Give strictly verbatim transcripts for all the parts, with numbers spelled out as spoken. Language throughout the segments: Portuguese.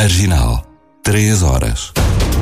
Marginal. Três horas.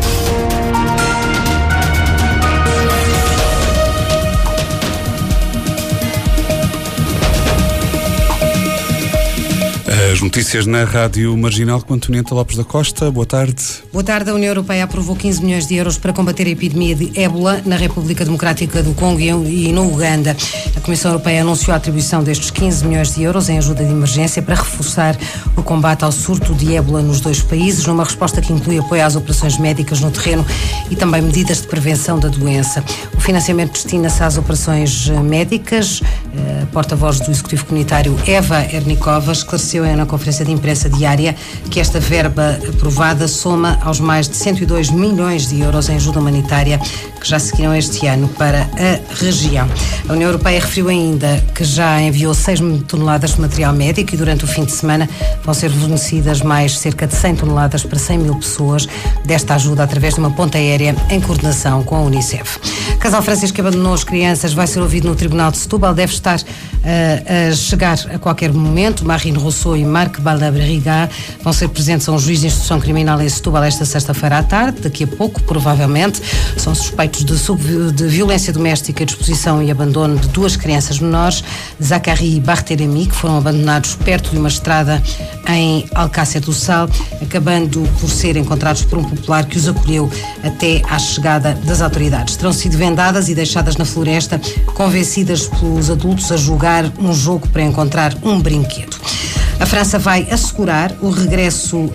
As notícias na Rádio Marginal com Antonieta Lopes da Costa. Boa tarde. Boa tarde. A União Europeia aprovou quinze milhões de euros para combater a epidemia de ébola na República Democrática do Congo e no Uganda. A Comissão Europeia anunciou a atribuição destes quinze milhões de euros em ajuda de emergência para reforçar o combate ao surto de ébola nos dois países, numa resposta que inclui apoio às operações médicas no terreno e também medidas de prevenção da doença. O financiamento destina-se às operações médicas. A porta-voz do Executivo Comunitário, Eva Ernikova, esclareceu na conferência de imprensa diária que esta verba aprovada soma aos mais de cento e dois milhões de euros em ajuda humanitária que já seguiram este ano para a região. A União Europeia referiu ainda que já enviou seis toneladas de material médico e durante o fim de semana vão ser fornecidas mais cerca de cem toneladas para cem mil pessoas desta ajuda através de uma ponte aérea em coordenação com a Unicef. O casal francês que abandonou as crianças vai ser ouvido no Tribunal de Setúbal, deve estar uh, a chegar a qualquer momento. Marine Rousseau e Marc Baldabriga vão ser presentes a um juiz de instrução criminal em Setúbal esta sexta-feira à tarde, daqui a pouco, provavelmente. São suspeitos de, sub, de violência doméstica, disposição e abandono de duas crianças menores, Zachary e Barthélemy, que foram abandonados perto de uma estrada em Alcácer do Sal, acabando por ser encontrados por um popular que os acolheu até à chegada das autoridades. Terão sido vendadas e deixadas na floresta, convencidas pelos adultos a jogar um jogo para encontrar um brinquedo. A França vai assegurar o regresso uh,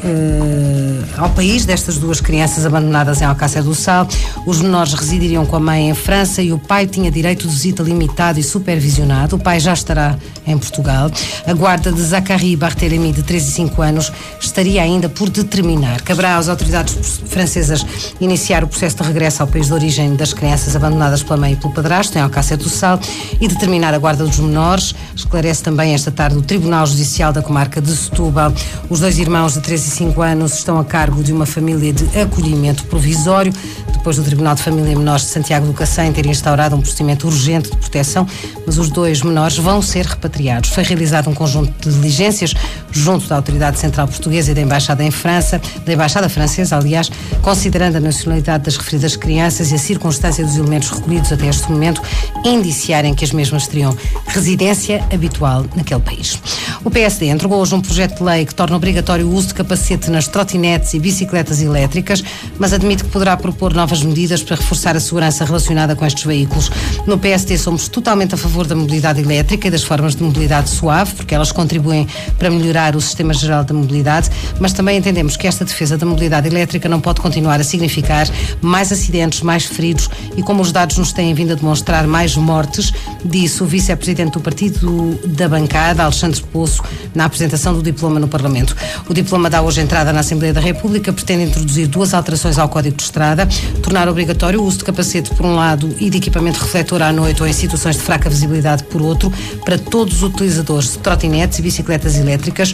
ao país destas duas crianças abandonadas em Alcácer do Sal. Os menores residiriam com a mãe em França e o pai tinha direito de visita limitado e supervisionado. O pai já estará em Portugal. A guarda de Zachary e Barthélemy, de três e cinco anos, estaria ainda por determinar. Caberá às autoridades francesas iniciar o processo de regresso ao país de origem das crianças abandonadas pela mãe e pelo padrasto, em Alcácer do Sal, e determinar a guarda dos menores. Esclarece também esta tarde o Tribunal Judicial da Comarca de Setúbal. Os dois irmãos de três e cinco anos estão a cargo de uma família de acolhimento provisório, depois do Tribunal de Família e Menores de Santiago do Cacém ter instaurado um procedimento urgente de proteção, mas os dois menores vão ser repatriados. Foi realizado um conjunto de diligências junto da Autoridade Central Portuguesa e da Embaixada em França, da Embaixada Francesa, aliás, considerando a nacionalidade das referidas crianças e a circunstância dos elementos recolhidos até este momento, indiciarem que as mesmas teriam residência habitual naquele país. O P S D entregou hoje um projeto de lei que torna obrigatório o uso de capacete nas trotinetes e bicicletas elétricas, mas admite que poderá propor novas medidas para reforçar a segurança relacionada com estes veículos. No P S D somos totalmente a favor da mobilidade elétrica e das formas de mobilidade suave, porque elas contribuem para melhorar o sistema geral da mobilidade, mas também entendemos que esta defesa da mobilidade elétrica não pode continuar a significar mais acidentes, mais feridos e, como os dados nos têm vindo a demonstrar, mais mortes, disse o vice-presidente do partido da bancada, Alexandre Poço, na apresentação do diploma no Parlamento. O diploma dá hoje entrada na Assembleia da República, pretende introduzir duas alterações ao Código de Estrada, tornar obrigatório o uso de capacete por um lado e de equipamento refletor à noite ou em situações de fraca visibilidade por outro, para todos os utilizadores de trotinetes e bicicletas elétricas,